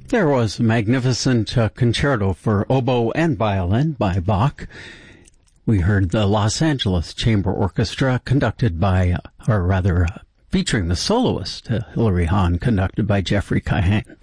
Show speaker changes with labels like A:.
A: There was a magnificent concerto for oboe and violin by Bach. We heard the Los Angeles Chamber Orchestra conducted by, featuring the soloist, Hilary Hahn, conducted by Jeffrey Cahen.